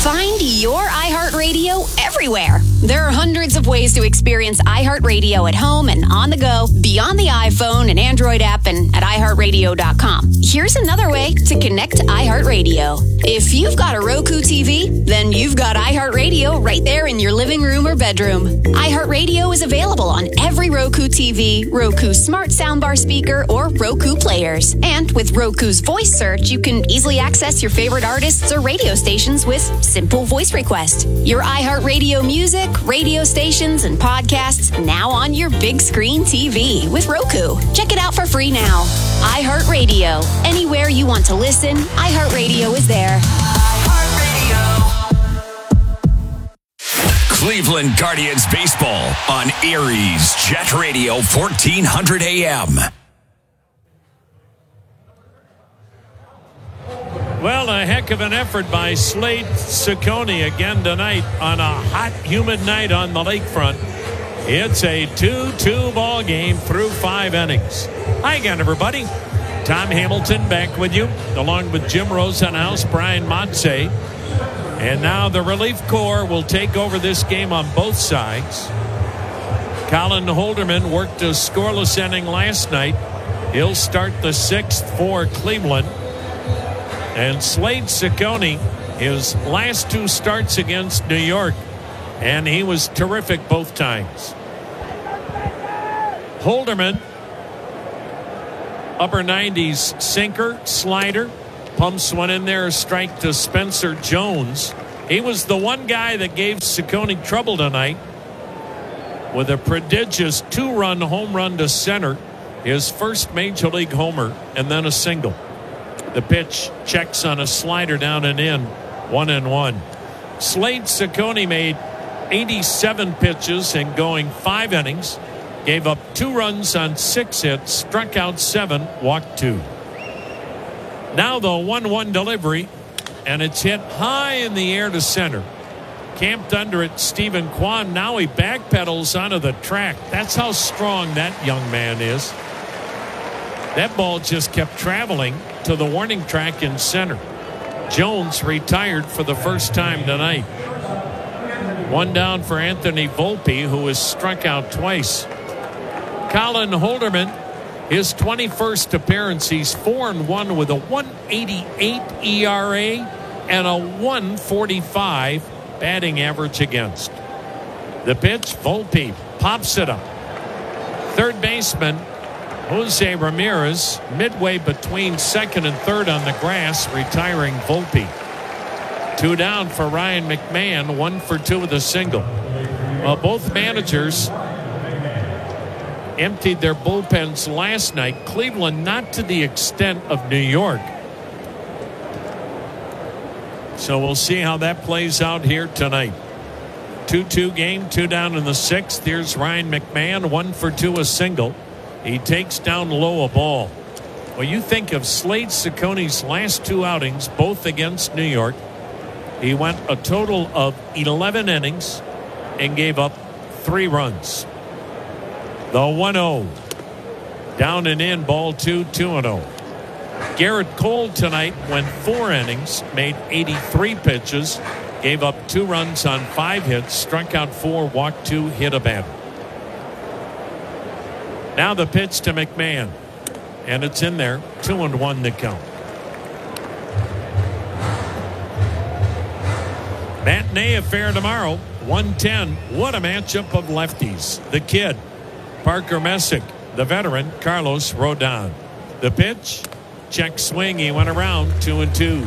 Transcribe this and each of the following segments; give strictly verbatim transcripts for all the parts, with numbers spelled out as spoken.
Find your iHeartRadio everywhere. There are hundreds of ways to experience iHeartRadio at home and on the go, beyond the iPhone and Android app and at i heart radio dot com. Here's another way to connect to iHeartRadio. If you've got a Roku T V, then you've got iHeartRadio right there in your living room or bedroom. iHeartRadio is available on every Roku T V, Roku smart soundbar speaker, or Roku players. And with Roku's voice search, you can easily access your favorite artists or radio stations with simple voice request. Your iHeartRadio music, radio stations, and podcasts now on your big screen T V with Roku. Check it out for free now. iHeartRadio. Anywhere you want to listen, iHeartRadio is there. Cleveland Guardians baseball on Erie's Jet Radio fourteen hundred A M. Well, a heck of an effort by Slade Ciccone again tonight on a hot, humid night on the lakefront. It's a two two ball game through five innings. Hi again, everybody. Tom Hamilton back with you, along with Jim Rosenhaus, Brian Motze. And now the relief corps will take over this game on both sides. Colin Holderman worked a scoreless inning last night. He'll start the sixth for Cleveland. And Slade Ciccone, his last two starts against New York, and he was terrific both times. Holderman, upper nineties sinker, slider, pumps one in there, a strike to Spencer Jones. He was the one guy that gave Ciccone trouble tonight with a prodigious two-run home run to center, his first major league homer, and then a single. The pitch checks on a slider down and in, one and one. Slade Ciccone made eighty-seven pitches in going five innings, gave up two runs on six hits, struck out seven, walked two. Now the one one delivery, and it's hit high in the air to center. Camped under it, Stephen Kwan. Now he backpedals onto the track. That's how strong that young man is. That ball just kept traveling to the warning track in center. Jones retired for the first time tonight. One down for Anthony Volpe, who has struck out twice. Colin Holderman, his twenty-first appearance, he's four and one with a one eighty-eight E R A and a one forty-five batting average against. The pitch, Volpe pops it up. Third baseman Jose Ramirez, midway between second and third on the grass, retiring Volpe. Two down for Ryan McMahon, one for two with a single. Well, both managers emptied their bullpens last night. Cleveland not to the extent of New York. So we'll see how that plays out here tonight. two two game, two down in the sixth. Here's Ryan McMahon, one for two, a single. He takes down low a ball. Well, you think of Slade Ciccone's last two outings, both against New York. He went a total of eleven innings and gave up three runs. The one oh. Down and in, ball two, two and oh. Garrett Cole tonight went four innings, made eighty-three pitches, gave up two runs on five hits, struck out four, walked two, hit a batter. Now the pitch to McMahon, and it's in there, two and one to count. Matinee affair tomorrow, one ten. What a matchup of lefties. The kid, Parker Messick. The veteran, Carlos Rodon. The pitch, check swing. He went around, two and two.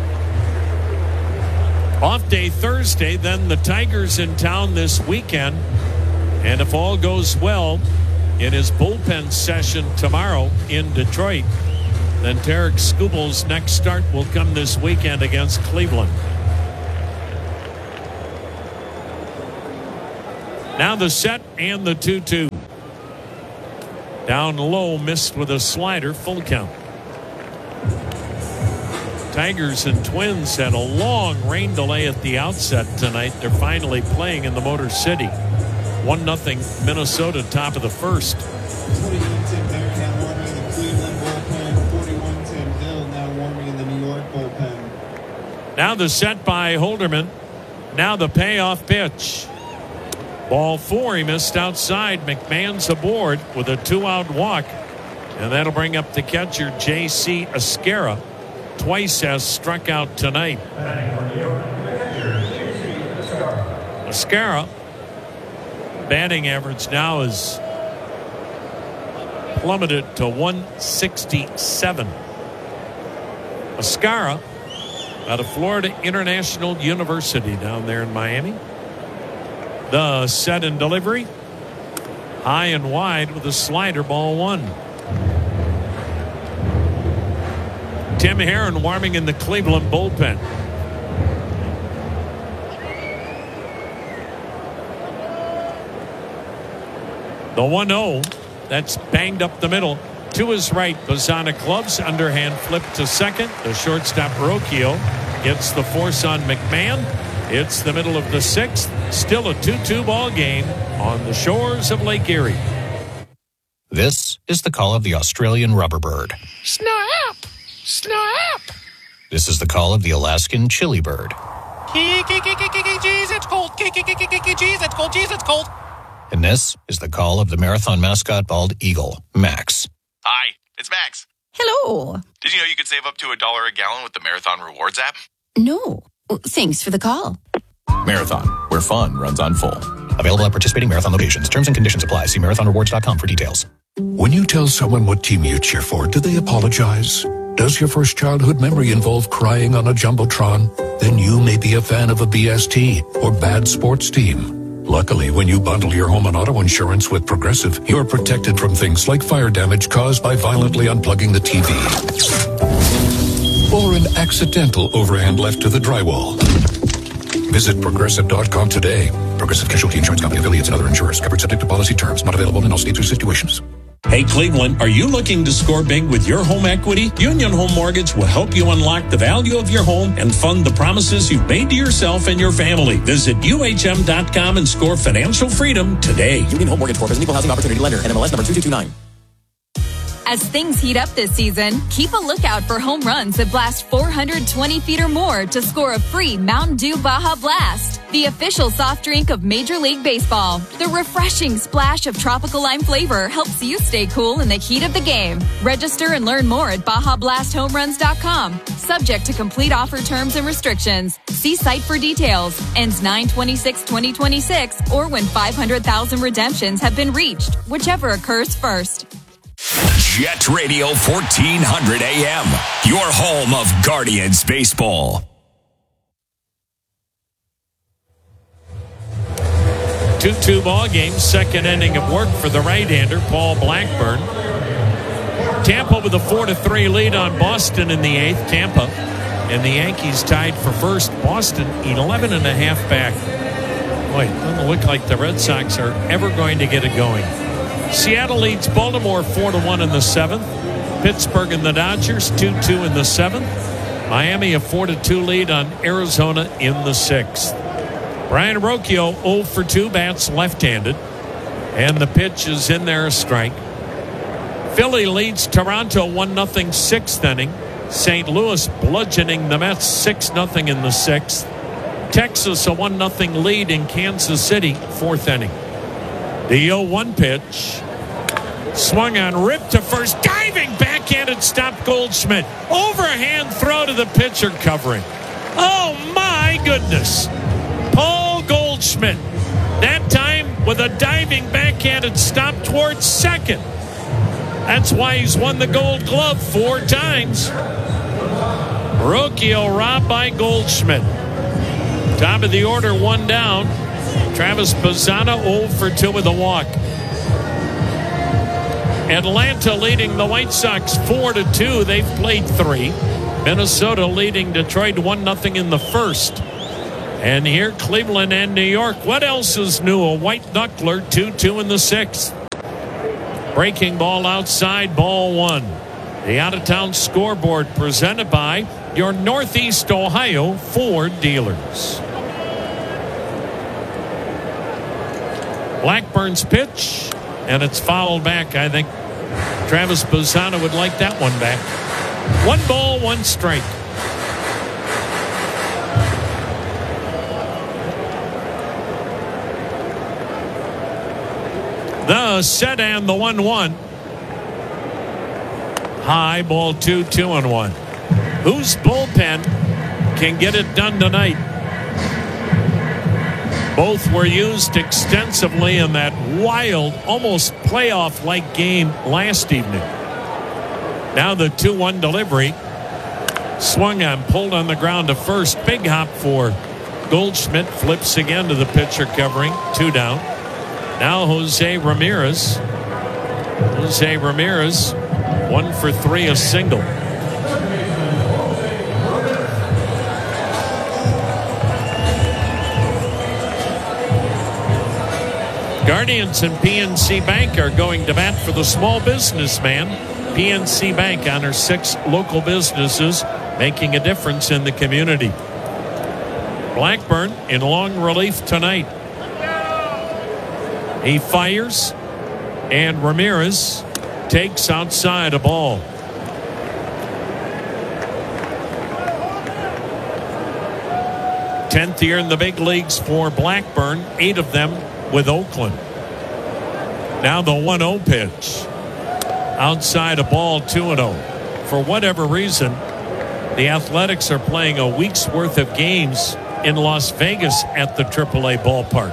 Off day Thursday, then the Tigers in town this weekend. And if all goes well, in his bullpen session tomorrow in Detroit, then Tarek Skubal's next start will come this weekend against Cleveland. Now the set and the two two. Down low, missed with a slider, full count. Tigers and Twins had a long rain delay at the outset tonight. They're finally playing in the Motor City. one nothing Minnesota, top of the first. twenty-one Tim Bearcat warming in the Cleveland bullpen. forty-one Tim Hill now warming in the New York bullpen. Now the set by Holderman. Now the payoff pitch. Ball four. He missed outside. McMahon's aboard with a two-out walk. And that'll bring up the catcher, J C Escarra. Twice has struck out tonight. Escarra, batting average now is plummeted to one sixty-seven. Escarra out of Florida International University down there in Miami. The set and delivery. High and wide with a slider, ball one. Tim Herron warming in the Cleveland bullpen. The one oh. That's banged up the middle. To his right, Bazzana gloves, underhand flip to second. The shortstop Rocchio gets the force on McMahon. It's the middle of the sixth. Still a two two ball game on the shores of Lake Erie. This is the call of the Australian rubber bird. Snap! Snap! This is the call of the Alaskan chili bird. Jeez, it's cold. Jeez, it's cold. Jeez, it's cold. And this is the call of the marathon mascot bald eagle, Max. Hi, it's Max. Hello. Did you know you could save up to a dollar a gallon with the Marathon Rewards app? No. Thanks for the call. Marathon, where fun runs on full. Available at participating Marathon locations. Terms and conditions apply. See marathon rewards dot com for details. When you tell someone what team you cheer for, do they apologize? Does your first childhood memory involve crying on a Jumbotron? Then you may be a fan of a B S T or bad sports team. Luckily, when you bundle your home and auto insurance with Progressive, you're protected from things like fire damage caused by violently unplugging the T V. Or an accidental overhand left to the drywall. Visit Progressive dot com today. Progressive Casualty Insurance Company affiliates and other insurers. Covered subject to policy terms. Not available in all states or situations. Hey Cleveland, are you looking to score big with your home equity? Union Home Mortgage will help you unlock the value of your home and fund the promises you've made to yourself and your family. Visit U H M dot com and score financial freedom today. Union Home Mortgage Corp is an equal housing opportunity lender. N M L S number two two two nine. As things heat up this season, keep a lookout for home runs that blast four hundred twenty feet or more to score a free Mountain Dew Baja Blast, the official soft drink of Major League Baseball. The refreshing splash of tropical lime flavor helps you stay cool in the heat of the game. Register and learn more at Baja Blast Home Runs dot com. Subject to complete offer terms and restrictions. See site for details. Ends nine twenty-six twenty twenty-six or when five hundred thousand redemptions have been reached, whichever occurs first. Jet Radio fourteen hundred A M, your home of Guardians baseball. two two ball game, second inning of work for the right-hander, Paul Blackburn. Tampa with a four to three lead on Boston in the eighth. Tampa and the Yankees tied for first. Boston eleven and a half back. Boy, it doesn't look like the Red Sox are ever going to get it going. Seattle leads Baltimore four to one in the seventh. Pittsburgh and the Dodgers two two in the seventh. Miami a four to two lead on Arizona in the sixth. Brian Rocchio oh for two, bats left-handed. And the pitch is in there, a strike. Philly leads Toronto one nothing sixth inning. Saint Louis bludgeoning the Mets six nothing in the sixth. Texas a one nothing lead in Kansas City, fourth inning. The oh one pitch. Swung on, ripped to first, diving backhanded stop Goldschmidt. Overhand throw to the pitcher covering. Oh my goodness. Paul Goldschmidt. That time with a diving backhanded stop towards second. That's why he's won the Gold Glove four times. Rocchio robbed by Goldschmidt. Top of the order, one down. Travis Bazzana oh for two with a walk. Atlanta leading the White Sox four to two. They've played three. Minnesota leading Detroit one nothing in the first. And here Cleveland and New York. What else is new? A white knuckler, two two in the sixth. Breaking ball outside, ball one. The out-of-town scoreboard presented by your Northeast Ohio Ford dealers. Blackburn's pitch, and it's fouled back. I think Travis Bazzana would like that one back. One ball, one strike. The set and the one one. High ball two, two and one. Whose bullpen can get it done tonight? Both were used extensively in that wild, almost playoff-like game last evening. Now the two one delivery. Swung on, pulled on the ground to first. Big hop for Goldschmidt. Flips again to the pitcher covering. Two down. Now Jose Ramirez. Jose Ramirez, one for three, a single. Guardians and P N C Bank are going to bat for the small businessman. P N C Bank honors six local businesses making a difference in the community. Blackburn in long relief tonight. He fires, and Ramirez takes outside a ball. Tenth year in the big leagues for Blackburn, eight of them with Oakland. Now the one oh pitch. Outside a ball, two and oh. For whatever reason, the Athletics are playing a week's worth of games in Las Vegas at the triple A ballpark,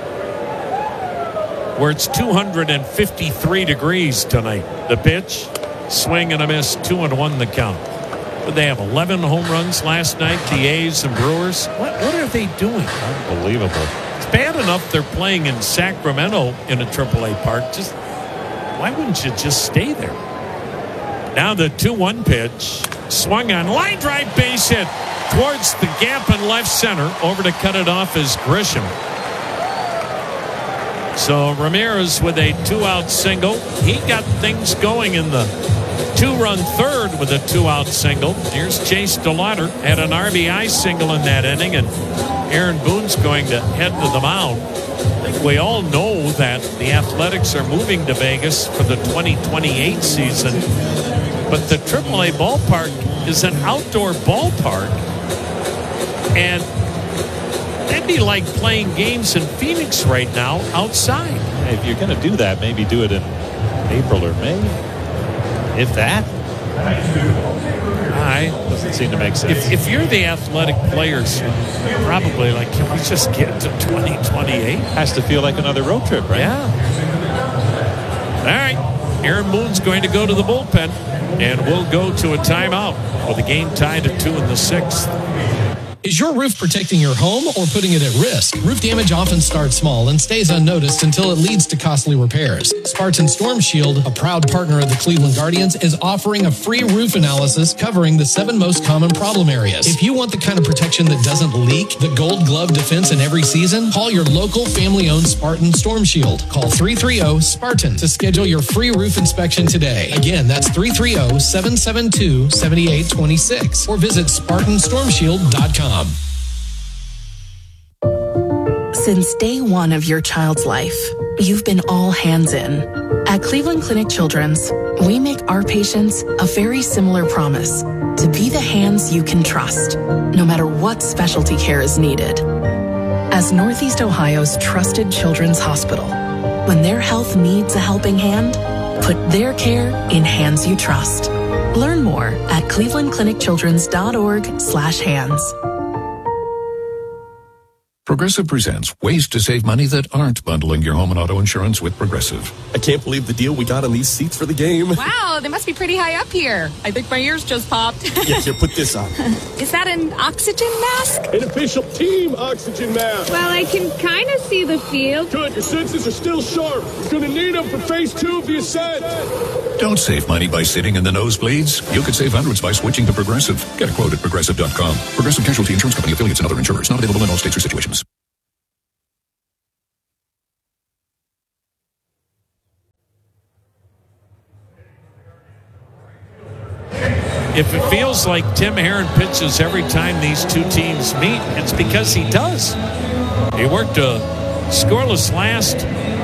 where it's two hundred fifty-three degrees tonight. The pitch, swing and a miss, two and one the count. But they have eleven home runs last night, the A's and Brewers. What, what are they doing? Unbelievable. It's bad enough they're playing in Sacramento in a triple A park. Just why wouldn't you just stay there? Now the two one pitch. Swung on, line drive, base hit towards the gap in left center. Over to cut it off is Grisham. So Ramirez with a two-out single. He got things going in the two-run third with a two-out single. Here's Chase DeLauder, had an R B I single in that inning, and Aaron Boone's going to head to the mound. I think we all know that the Athletics are moving to Vegas for the twenty twenty-eight season, but the triple A ballpark is an outdoor ballpark, and that'd be like playing games in Phoenix right now outside. If you're going to do that, maybe do it in April or May, if that. I doesn't seem to make sense. If, if you're the Athletic players, you're probably like, can we just get to twenty twenty-eight? Has to feel like another road trip, right? Yeah. All right. Aaron Boone's going to go to the bullpen, and we'll go to a timeout with the game tied at two in the sixth. Is your roof protecting your home or putting it at risk? Roof damage often starts small and stays unnoticed until it leads to costly repairs. Spartan Storm Shield, a proud partner of the Cleveland Guardians, is offering a free roof analysis covering the seven most common problem areas. If you want the kind of protection that doesn't leak, the gold glove defense in every season, call your local family-owned Spartan Storm Shield. Call three three zero SPARTAN to schedule your free roof inspection today. Again, that's three three zero, seven seven two, seven eight two six or visit Spartan Storm Shield dot com. Since day one of your child's life, you've been all hands in. At Cleveland Clinic Children's, we make our patients a very similar promise to be the hands you can trust, no matter what specialty care is needed. As Northeast Ohio's trusted children's hospital, when their health needs a helping hand, put their care in hands you trust. Learn more at cleveland clinic children's dot org slash hands. Progressive presents ways to save money that aren't bundling your home and auto insurance with Progressive. I can't believe the deal we got on these seats for the game. Wow, they must be pretty high up here. I think my ears just popped. Yeah, here, put this on. Is that an oxygen mask? An official team oxygen mask. Well, I can kind of see the field. Good, your senses are still sharp. You're going to need them for phase two of the ascent. Don't save money by sitting in the nosebleeds. You could save hundreds by switching to Progressive. Get a quote at progressive dot com. Progressive Casualty Insurance Company, affiliates, and other insurers. Not available in all states or situations. If it feels like Tim Herron pitches every time these two teams meet, it's because he does. He worked a scoreless last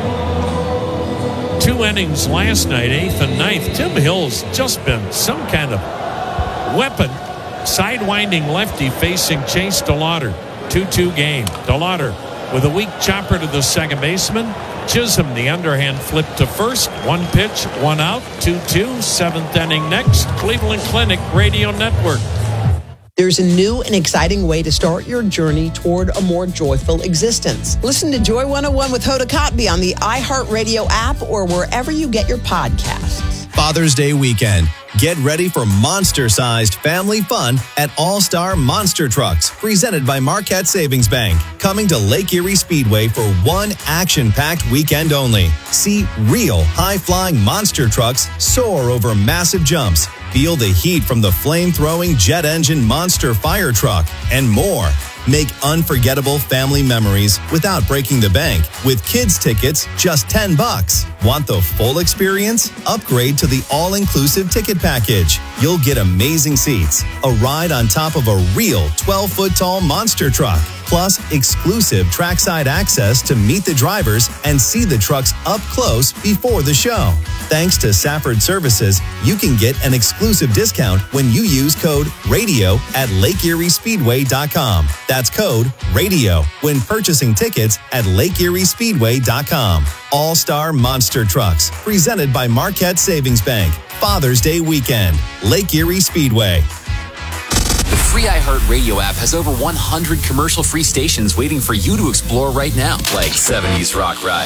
two innings last night, eighth and ninth. Tim Hill's just been some kind of weapon. Sidewinding lefty facing Chase DeLauder. two two game. DeLauder with a weak chopper to the second baseman. Chisholm, the underhand flip to first. One pitch, one out, two two. Seventh inning next. Cleveland Clinic Radio Network. There's a new and exciting way to start your journey toward a more joyful existence. Listen to Joy one oh one with Hoda Kotb on the iHeartRadio app or wherever you get your podcasts. Father's Day weekend. Get ready for monster-sized family fun at All-Star Monster Trucks, presented by Marquette Savings Bank. Coming to Lake Erie Speedway for one action-packed weekend only. See real high-flying monster trucks soar over massive jumps. Feel the heat from the flame-throwing jet engine monster fire truck, and more. Make unforgettable family memories without breaking the bank with kids tickets just ten bucks. Want the full experience? Upgrade to the all-inclusive ticket package. You'll get amazing seats, a ride on top of a real twelve-foot tall monster truck, plus exclusive trackside access to meet the drivers and see the trucks up close before the show. Thanks to Safford Services, you can get an exclusive discount when you use code RADIO at Lake Erie Speedway dot com. That's code RADIO when purchasing tickets at Lake Erie Speedway dot com. All-Star Monster Trucks, presented by Marquette Savings Bank. Father's Day weekend, Lake Erie Speedway. The free iHeartRadio app has over one hundred commercial-free stations waiting for you to explore right now, like seventies Rock Ride,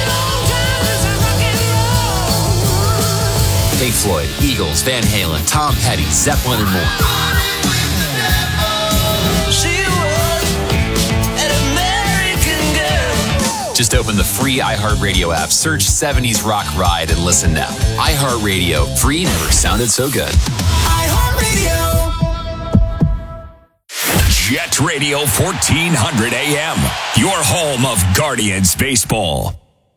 Pink Floyd, Eagles, Van Halen, Tom Petty, Zeppelin, and more. Just open the free iHeartRadio app, search seventies Rock Ride, and listen now. iHeartRadio, free never sounded so good. iHeartRadio. Jet Radio fourteen hundred A M, your home of Guardians baseball.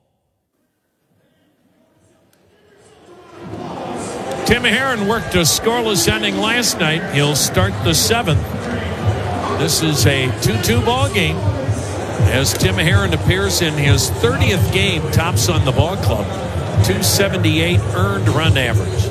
Tim Herron worked a scoreless inning last night. He'll start the seventh. This is a two two ball game as Tim Herron appears in his thirtieth game, tops on the ball club. two seventy-eight earned run average.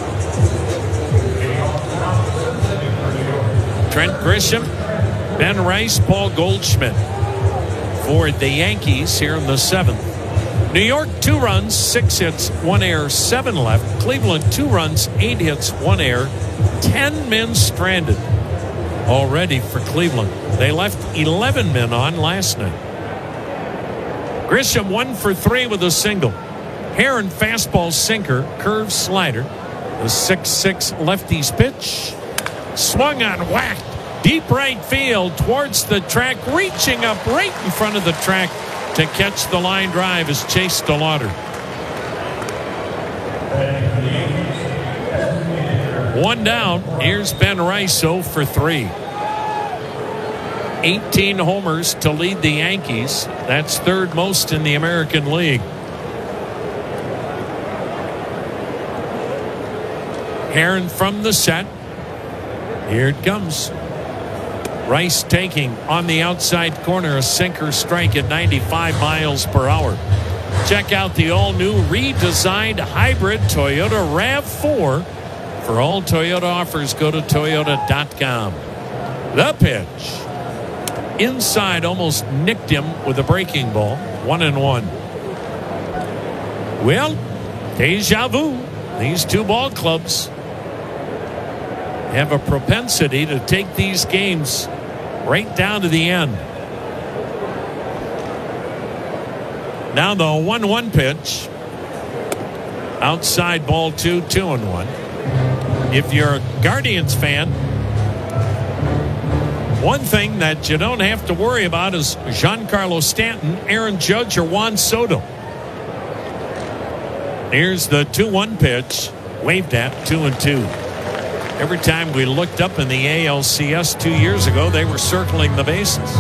Trent Grisham, Ben Rice, Paul Goldschmidt for the Yankees here in the seventh. New York, two runs, six hits, one error, seven left. Cleveland, two runs, eight hits, one error. Ten men stranded already for Cleveland. They left eleven men on last night. Grisham one for three with a single. Herron fastball sinker, curve slider. The six six lefty's pitch. Swung on, whacked. Deep right field towards the track, reaching up right in front of the track to catch the line drive is Chase DeLauder. One down. Here's Ben Rice, oh for three. eighteen homers to lead the Yankees. That's third most in the American League. Herron from the set. Here it comes. Rice taking on the outside corner, a sinker strike at ninety-five miles per hour. Check out the all-new redesigned hybrid Toyota RAV four. For all Toyota offers, go to Toyota dot com. The pitch. Inside, almost nicked him with a breaking ball. One and one. Well, deja vu. These two ball clubs have a propensity to take these games right down to the end. Now the one one pitch. Outside ball two, two and one. If you're a Guardians fan, one thing that you don't have to worry about is Giancarlo Stanton, Aaron Judge, or Juan Soto. Here's the two one pitch. Waved at, two and two. Every time we looked up in the A L C S two years ago, they were circling the bases.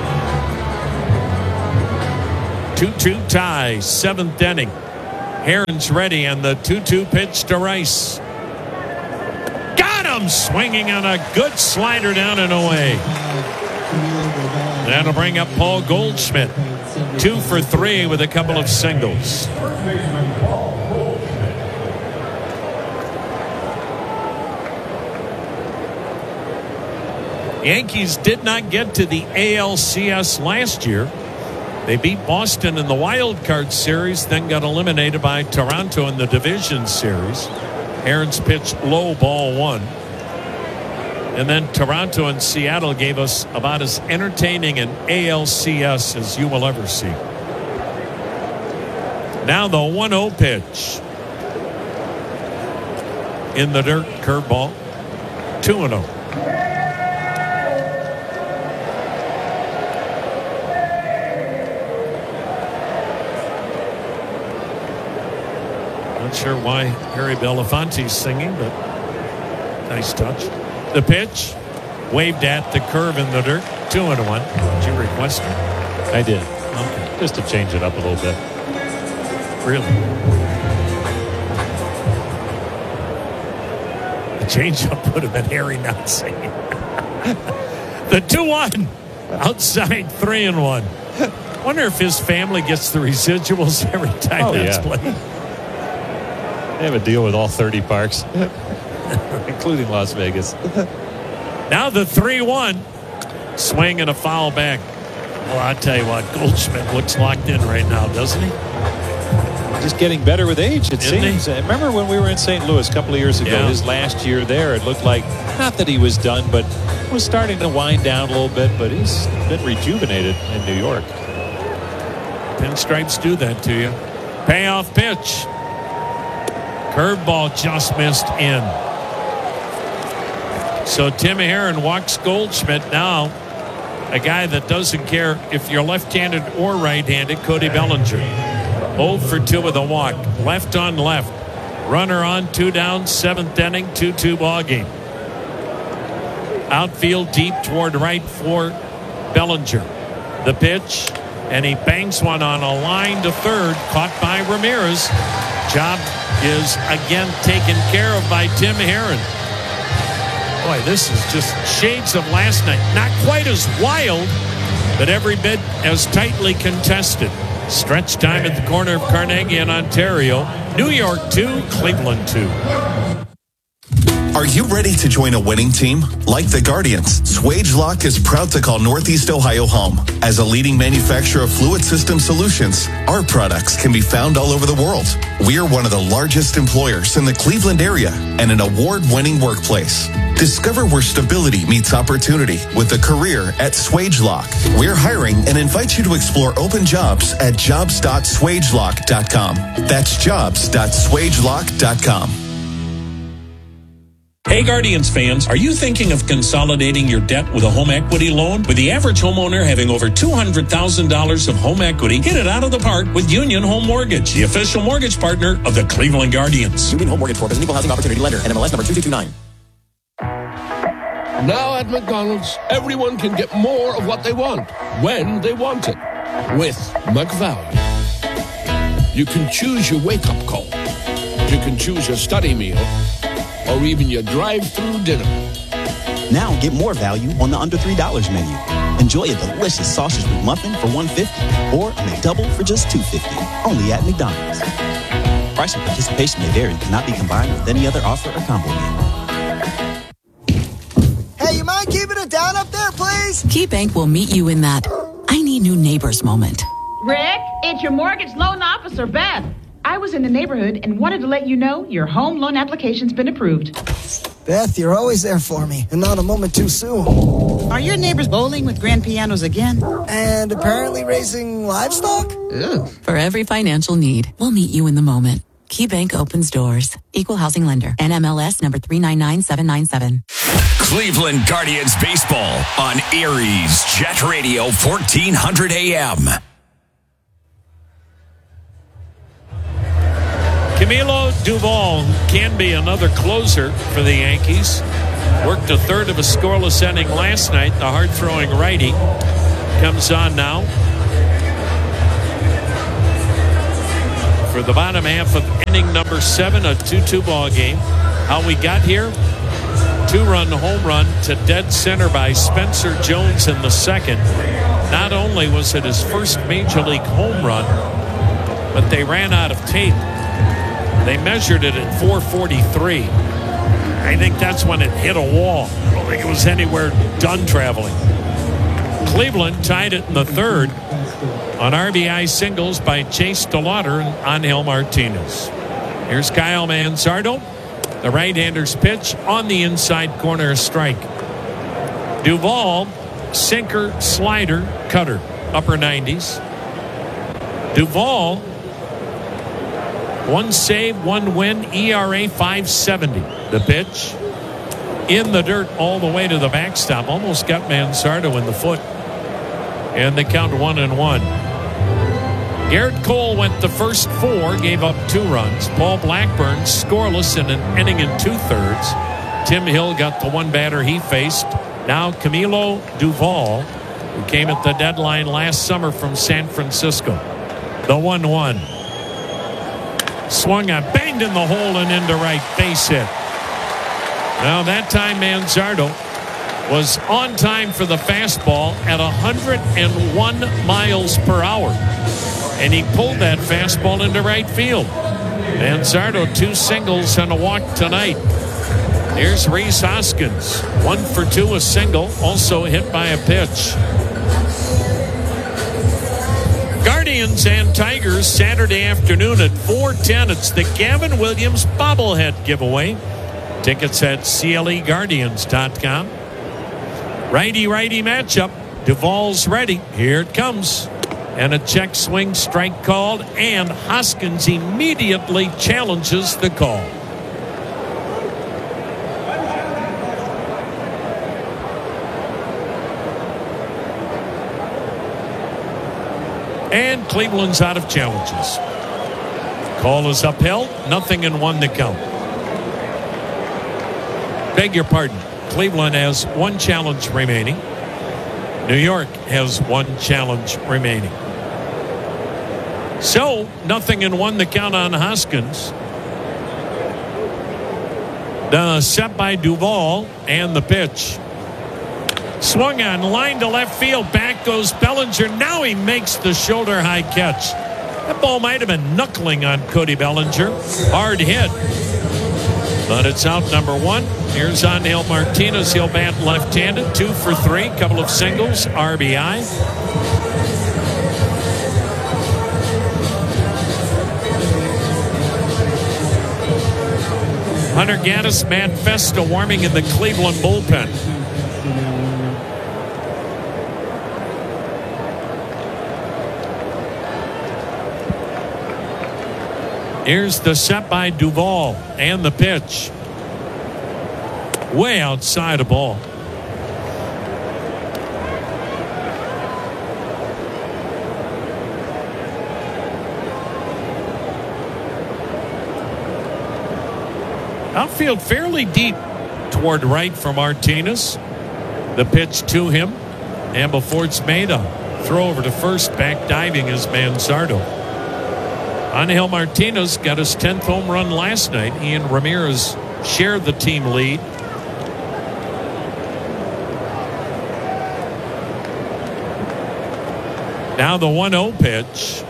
two two tie, seventh inning. Herron's ready, and the two two pitch to Rice. Got him! Swinging on a good slider down and away. That'll bring up Paul Goldschmidt. Two for three with a couple of singles. Yankees did not get to the A L C S last year. They beat Boston in the wild card series, then got eliminated by Toronto in the division series. Aaron's pitch low, ball one. And then Toronto and Seattle gave us about as entertaining an A L C S as you will ever see. Now the one oh pitch. In the dirt, curveball. two and oh. Not sure why Harry Belafonte's singing, but nice touch. The pitch, waved at the curve in the dirt. Two and one. Did you request it? I did. Okay. Just to change it up a little bit. Really? The changeup would have been Harry not singing. The two one. Outside three and one. Wonder if his family gets the residuals every time oh, that's yeah. played. They have a deal with all thirty parks, including Las Vegas. Now the three one. Swing and a foul back. Well, I'll tell you what, Goldschmidt looks locked in right now, doesn't he? Just getting better with age, it Isn't seems. he? Remember when we were in Saint Louis a couple of years ago, Yeah. his last year there, it looked like, not that he was done, but was starting to wind down a little bit, but he's been rejuvenated in New York. Pinstripes do that to you. Payoff pitch. Curveball just missed in. So Tim Herron walks Goldschmidt now. A guy that doesn't care if you're left-handed or right-handed, Cody Bellinger. oh for two with a walk. Left on left. Runner on, two down, seventh inning, two two ball game. Outfield deep toward right for Bellinger. The pitch, and he banks one on a line to third, caught by Ramirez. Job is again taken care of by Tim Herron. Boy, this is just shades of last night. Not quite as wild, but every bit as tightly contested. Stretch time at the corner of Carnegie and Ontario. New York two, Cleveland two. Are you ready to join a winning team? Like the Guardians, Swagelok is proud to call Northeast Ohio home. As a leading manufacturer of fluid system solutions, our products can be found all over the world. We are one of the largest employers in the Cleveland area and an award-winning workplace. Discover where stability meets opportunity with a career at Swagelok. We're hiring and invite you to explore open jobs at jobs dot swagelok dot com. That's jobs dot swagelok dot com. Hey Guardians fans, are you thinking of consolidating your debt with a home equity loan? With the average homeowner having over two hundred thousand dollars of home equity, get it out of the park with Union Home Mortgage, the official mortgage partner of the Cleveland Guardians. Union Home Mortgage Corp is an equal housing opportunity lender. N M L S number two two two nine. Now at McDonald's, everyone can get more of what they want, when they want it, with McValue. You can choose your wake-up call. You can choose your study meal, or even your drive-through dinner. Now get more value on the under three dollars menu. Enjoy a delicious sausage McMuffin for one dollar fifty or a McDouble for just two dollars fifty. Only at McDonald's. Price and participation may vary. Cannot be combined with any other offer or combo meal. Hey, you mind keeping it down up there, please? KeyBank will meet you in that I need new neighbors moment. Rick, it's your mortgage loan officer, Beth. I was in the neighborhood and wanted to let you know your home loan application's been approved. Beth, you're always there for me, and not a moment too soon. Are your neighbors bowling with grand pianos again? And apparently raising livestock? Ooh. For every financial need, we'll meet you in the moment. KeyBank opens doors. Equal housing lender. N M L S number three nine nine seven nine seven. Cleveland Guardians baseball on Aries Jet Radio fourteen hundred A M. Camilo Duvall can be another closer for the Yankees. Worked a third of a scoreless inning last night. The hard-throwing righty comes on now for the bottom half of inning number seven, a two two ball game. How we got here? Two-run home run to dead center by Spencer Jones in the second. Not only was it his first major league home run, but they ran out of tape. They measured it at four forty-three. I think that's when it hit a wall. I don't think it was anywhere done traveling. Cleveland tied it in the third. on R B I singles by Chase DeLauder and Angel Martinez. Here's Kyle Manzardo. The right-hander's pitch on the inside corner, strike. Duvall, sinker, slider, cutter, upper nineties. Duvall, one save, one win, E R A five seventy. The pitch in the dirt all the way to the backstop. Almost got Manzardo in the foot. And they count one and one. Garrett Cole went the first four, gave up two runs. Paul Blackburn scoreless in an inning and two-thirds. Tim Hill got the one batter he faced. Now Camilo Duvall, who came at the deadline last summer from San Francisco. The one one. Swung on, banged in the hole and into right, base hit. Now that time Manzardo was on time for the fastball at one hundred one miles per hour. And he pulled that fastball into right field. Manzardo, two singles and a walk tonight. Here's Rhys Hoskins. One for two, a single. Also hit by a pitch. Guardians and Tigers Saturday afternoon at four ten. It's the Gavin Williams bobblehead giveaway. Tickets at C L E Guardians dot com. Righty-righty matchup. Duvall's ready. Here it comes. And a check swing strike called, and Hoskins immediately challenges the call. And Cleveland's out of challenges. Call is upheld. Nothing in one to count. Beg your pardon. Cleveland has one challenge remaining. New York has one challenge remaining. So, nothing in one to count on Hoskins. The set by Duvall and the pitch. Swung on, line to left field. Back goes Bellinger. Now he makes the shoulder high catch. That ball might have been knuckling on Cody Bellinger. Hard hit. But it's out number one. Here's Angel Martinez. He'll bat left-handed. Two for three. Couple of singles. R B I. Hunter Gaddis, Matt Festa warming in the Cleveland bullpen. Here's the set by Duvall and the pitch. Way outside a ball. Outfield fairly deep toward right for Martinez. The pitch to him. And before it's made, a throw over to first. Back diving is Manzardo. Angel Martinez got his tenth home run last night. Ian Ramirez shared the team lead. Now the one oh pitch.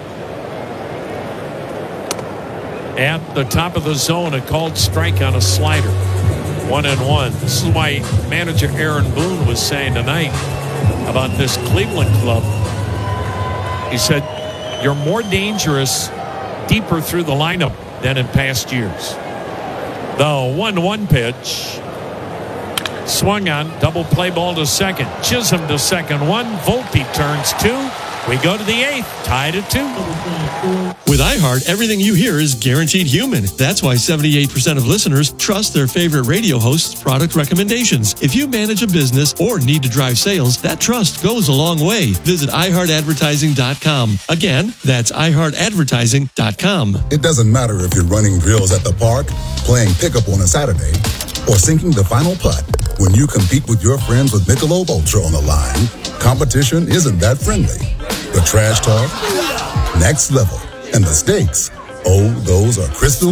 At the top of the zone, a called strike on a slider. One and one. This is why manager Aaron Boone was saying tonight about this Cleveland club. He said, you're more dangerous deeper through the lineup than in past years. The one one pitch. Swung on. Double play ball to second. Chisholm to second one. Volpe turns two. We go to the eighth, tied at two. With iHeart, everything you hear is guaranteed human. That's why seventy-eight percent of listeners trust their favorite radio host's product recommendations. If you manage a business or need to drive sales, that trust goes a long way. Visit i heart advertising dot com. Again, that's i heart advertising dot com. It doesn't matter if you're running drills at the park, playing pickup on a Saturday, or sinking the final putt. When you compete with your friends with Michelob Ultra on the line, competition isn't that friendly. The trash talk, next level, and the stakes, oh, those are crystal